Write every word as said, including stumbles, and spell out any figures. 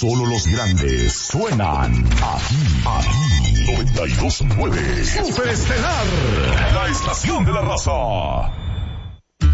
Solo los grandes suenan aquí, aquí. noventa y dos punto nueve Superestelar, la estación de la raza.